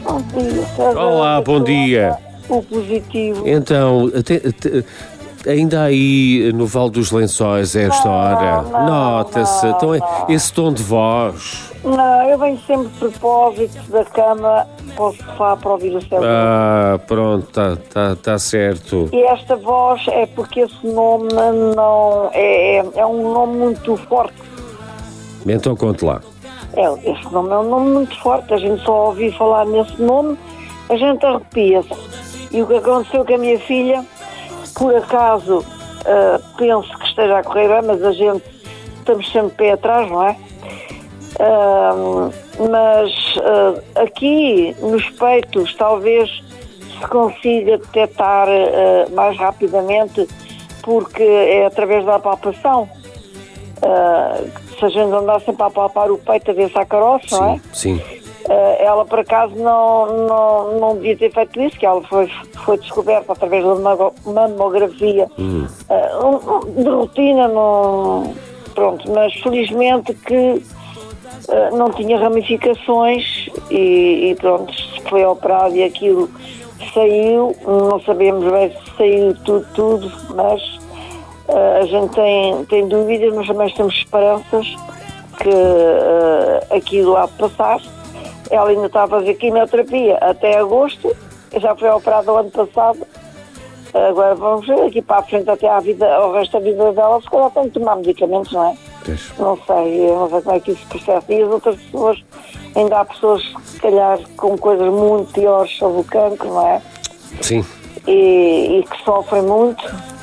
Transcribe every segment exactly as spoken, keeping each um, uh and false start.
Bom dia, César. Olá, bom dia. O positivo. Então, te- te- ainda aí no Vale dos Lençóis a esta Não, hora, não, nota-se, não, então, não. esse tom de voz. Não, eu venho sempre de propósito da cama para o sofá para ouvir o César. Ah, pronto, tá, tá, tá certo. E esta voz é porque esse nome não é, é, é um nome muito forte. Então conte lá. É, esse nome é um nome muito forte. A gente só ouviu falar nesse nome, a gente arrepia-se. E o que aconteceu com a minha filha, por acaso, uh, penso que esteja a correr bem, mas a gente estamos sempre pé atrás, não é? Uh, mas uh, aqui nos peitos talvez se consiga detectar uh, mais rapidamente, porque é através da palpação. Uh, se a gente andar sempre a palpar o peito a ver se há caroço, não é? Sim, sim. Uh, ela por acaso não, não, não devia ter feito isso, que ela foi, foi descoberta através da mago- mamografia Hum. uh, um, um, de rotina, não, pronto, mas felizmente que uh, não tinha ramificações e, e pronto, foi operado e aquilo saiu, não sabemos bem se saiu tudo, tudo, mas uh, a gente tem, tem dúvidas, mas também temos esperanças que uh, aquilo há de passar. Ela ainda está a fazer quimioterapia até agosto, já foi operada o ano passado. Agora vamos ver aqui para a frente até à vida, ao resto da vida dela, se calhar tem que tomar medicamentos, não é? Pois. Não sei, eu não sei como é que isso se processa. E as outras pessoas, ainda há pessoas, se calhar, com coisas muito piores sobre o cancro, não é? Sim. E, e que sofrem muito.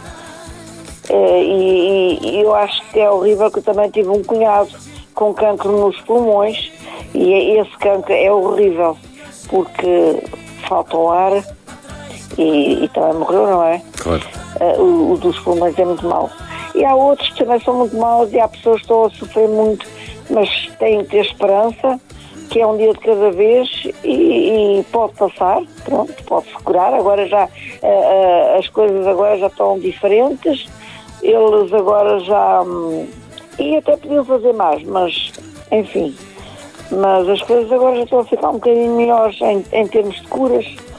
E, e, e eu acho que é horrível, que eu também tive um cunhado com cancro nos pulmões. E esse cancro é horrível, porque falta o ar e, e também morreu, não é? Claro. Uh, o, o dos pulmões é muito mau. E há outros que também são muito maus e há pessoas que estão a sofrer muito, mas têm que ter esperança, que é um dia de cada vez e, e pode passar, pronto, pode-se curar. Agora já, uh, uh, as coisas agora já estão diferentes, eles agora já... Um, e até podiam fazer mais, mas, enfim... Mas as coisas agora já estão a ficar um bocadinho melhores em, em termos de curas.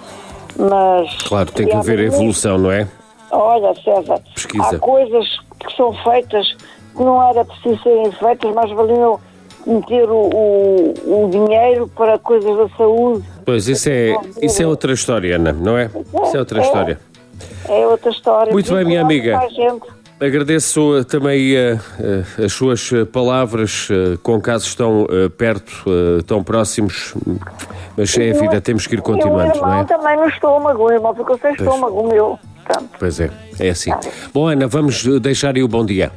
Mas... Claro, tem que haver evolução, não é? Olha, César, Pesquisa. há coisas que são feitas que não era preciso serem feitas, mas valiam meter o, o, o dinheiro para coisas da saúde. Pois, isso é, isso é outra história, Ana, não é? Isso é outra É. história. É outra história. Muito bem, minha amiga. Para a gente. Agradeço também uh, uh, as suas palavras, uh, com casos tão uh, perto, uh, tão próximos, mas é a vida, temos que ir continuando, E o irmão não é? também no estômago, o irmão ficou sem Pois. estômago, o meu. Portanto, Pois é, é assim. Bom, Ana, vamos deixar aí o bom dia.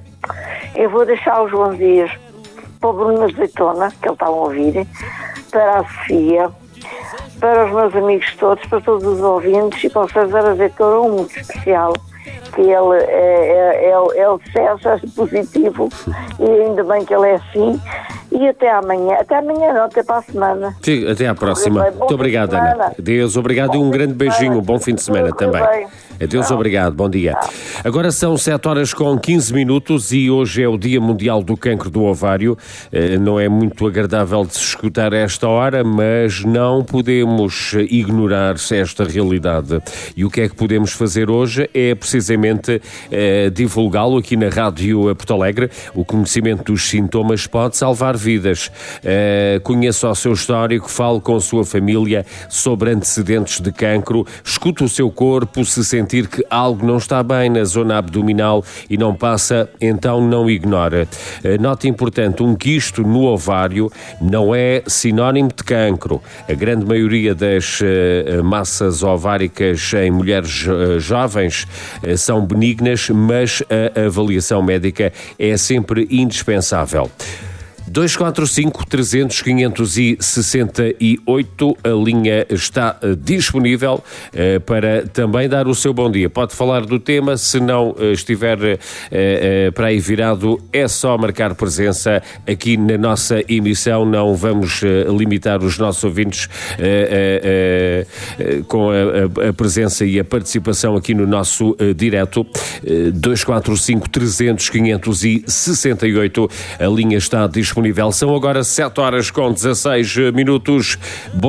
eu vou deixar os bons dias para o Bruno Azeitona, que ele está a ouvir, para a Sofia, para os meus amigos todos, para todos os ouvintes e para o César Azeitona, um muito especial, que ele é, é, é, o- é o César positivo e ainda bem que ele é assim. E até amanhã, até amanhã não, até para a semana. Sim, até à próxima. Bom fim Muito de obrigado, semana. Ana. Adeus, obrigado e um Bom fim grande de beijinho. semana. Bom fim de semana Tudo correu também. bem. Adeus, Tchau. obrigado. Bom dia. Agora são sete horas com quinze minutos e hoje é o Dia Mundial do Cancro do Ovário. Eh, Não é muito agradável de se escutar a esta hora, mas não podemos ignorar esta realidade. E o que é que podemos fazer hoje é precisamente eh, divulgá-lo aqui na Rádio Porto Alegre. O conhecimento dos sintomas pode salvar vidas. Uh, conheça o seu histórico, fale com a sua família sobre antecedentes de cancro, escute o seu corpo, se sentir que algo não está bem na zona abdominal e não passa, então não ignora. Uh, nota importante, um quisto no ovário não é sinónimo de cancro. A grande maioria das uh, massas ováricas em mulheres uh, jovens uh, são benignas, mas a avaliação médica é sempre indispensável. dois quatro cinco, trezentos, quinhentos e sessenta e oito, a linha está uh, disponível uh, para também dar o seu bom dia. Pode falar do tema, se não uh, estiver uh, uh, para aí virado, é só marcar presença aqui na nossa emissão. Não vamos uh, limitar os nossos ouvintes uh, uh, uh, com a, a, a presença e a participação aqui no nosso uh, direto. Uh, dois quatro cinco, trezentos, quinhentos e sessenta e oito, a linha está disponível. São agora sete horas com dezasseis minutos. Bom